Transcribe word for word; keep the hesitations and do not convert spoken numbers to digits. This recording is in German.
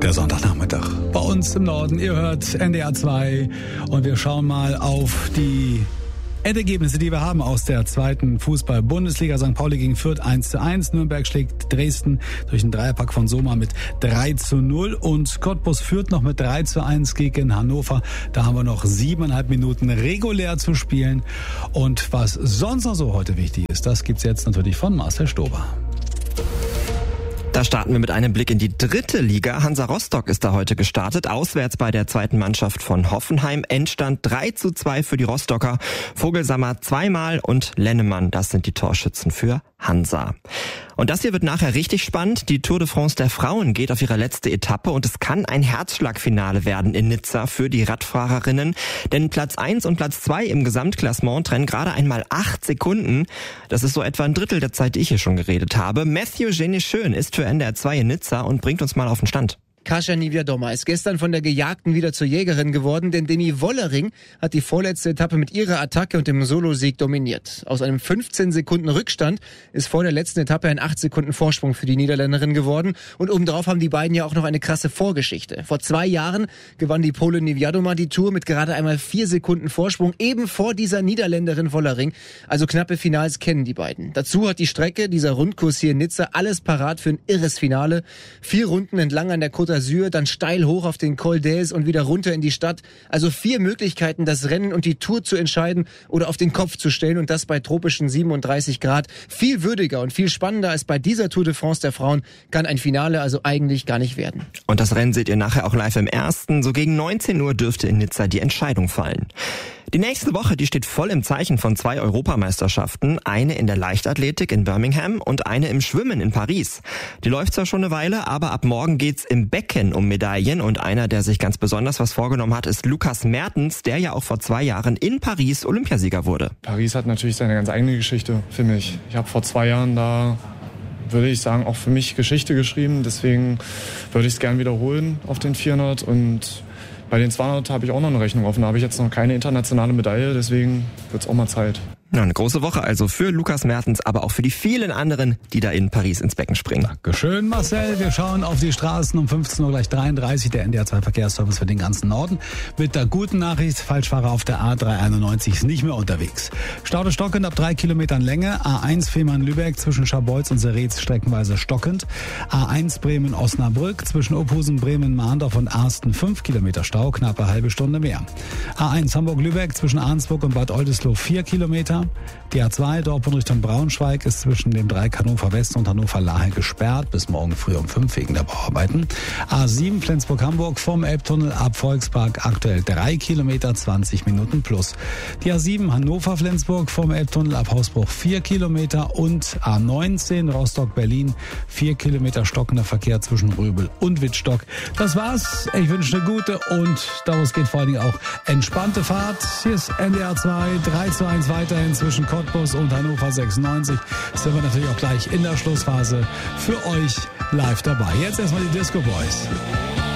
Der Sonntagnachmittag bei uns im Norden. Ihr hört N D R zwei und wir schauen mal auf die Endergebnisse, die wir haben aus der zweiten Fußball-Bundesliga. Sankt Pauli gegen Fürth eins zu eins. Nürnberg schlägt Dresden durch einen Dreierpack von Soma mit drei zu null. Und Cottbus führt noch mit drei zu eins gegen Hannover. Da haben wir noch siebeneinhalb Minuten regulär zu spielen. Und was sonst noch so heute wichtig ist, das gibt's jetzt natürlich von Marcel Stober. Da starten wir mit einem Blick in die dritte Liga. Hansa Rostock ist da heute gestartet, auswärts bei der zweiten Mannschaft von Hoffenheim. Endstand drei zu zwei für die Rostocker. Vogelsammer zweimal und Lennemann, das sind die Torschützen für Hansa. Und das hier wird nachher richtig spannend. Die Tour de France der Frauen geht auf ihre letzte Etappe und es kann ein Herzschlagfinale werden in Nizza für die Radfahrerinnen. Denn Platz eins und Platz zwei im Gesamtklassement trennen gerade einmal acht Sekunden. Das ist so etwa ein Drittel der Zeit, die ich hier schon geredet habe. Matthew Geneschön ist für N D R zwei in Nizza und bringt uns mal auf den Stand. Kasia Niewiadoma ist gestern von der Gejagten wieder zur Jägerin geworden, denn Demi Wollering hat die vorletzte Etappe mit ihrer Attacke und dem Solosieg dominiert. Aus einem fünfzehn Sekunden Rückstand ist vor der letzten Etappe ein acht Sekunden Vorsprung für die Niederländerin geworden. Und obendrauf haben die beiden ja auch noch eine krasse Vorgeschichte. Vor zwei Jahren gewann die Polin Niewiadoma die Tour mit gerade einmal vier Sekunden Vorsprung, eben vor dieser Niederländerin Wollering. Also knappe Finals kennen die beiden. Dazu hat die Strecke, dieser Rundkurs hier in Nizza, alles parat für ein irres Finale. Vier Runden entlang an der Côte d'Azur, dann steil hoch auf den Col d'Aise und wieder runter in die Stadt. Also vier Möglichkeiten, das Rennen und die Tour zu entscheiden oder auf den Kopf zu stellen, und das bei tropischen siebenunddreißig Grad. Viel würdiger und viel spannender als bei dieser Tour de France der Frauen kann ein Finale also eigentlich gar nicht werden. Und das Rennen seht ihr nachher auch live im Ersten. So gegen neunzehn Uhr dürfte in Nizza die Entscheidung fallen. Die nächste Woche, die steht voll im Zeichen von zwei Europameisterschaften. Eine in der Leichtathletik in Birmingham und eine im Schwimmen in Paris. Die läuft zwar schon eine Weile, aber ab morgen geht's im Becken um Medaillen. Und einer, der sich ganz besonders was vorgenommen hat, ist Lukas Mertens, der ja auch vor zwei Jahren in Paris Olympiasieger wurde. Paris hat natürlich seine ganz eigene Geschichte für mich. Ich habe vor zwei Jahren da, würde ich sagen, auch für mich Geschichte geschrieben. Deswegen würde ich es gern wiederholen auf den vierhundert. Und bei den zweihundert habe ich auch noch eine Rechnung offen. Da habe ich jetzt noch keine internationale Medaille, deswegen wird es auch mal Zeit. Ja, eine große Woche also für Lukas Mertens, aber auch für die vielen anderen, die da in Paris ins Becken springen. Dankeschön, Marcel. Wir schauen auf die Straßen um fünfzehn Uhr gleich dreiunddreißig, der N D R zwei Verkehrsservice für den ganzen Norden. Mit der guten Nachricht, Falschfahrer auf der A drei einundneunzig ist nicht mehr unterwegs. Staude stockend ab drei Kilometern Länge. A eins Fehmarn-Lübeck zwischen Scharbeutz und Seretz streckenweise stockend. A eins Bremen-Osnabrück zwischen Opusen, Bremen, Mahndorf und Arsten fünf Kilometer Stau, knappe halbe Stunde mehr. A eins Hamburg-Lübeck zwischen Arnsburg und Bad Oldesloe vier Kilometer. Die A zwei Dortmund Richtung Braunschweig ist zwischen dem Dreieck Hannover West und Hannover Lahe gesperrt bis morgen früh um fünf wegen der Bauarbeiten. A sieben Flensburg-Hamburg vom Elbtunnel ab Volkspark aktuell drei Kilometer, zwanzig Minuten plus. Die A sieben Hannover-Flensburg vom Elbtunnel ab Hausbruch vier Kilometer und A neunzehn Rostock-Berlin vier Kilometer stockender Verkehr zwischen Röbel und Wittstock. Das war's. Ich wünsche eine gute und daraus geht vor allen Dingen auch entspannte Fahrt. Hier ist N D R zwei, drei zu eins weiterhin zwischen Cottbus und Hannover sechsundneunzig. Sind wir natürlich auch gleich in der Schlussphase für euch live dabei. Jetzt erstmal die Disco Boys.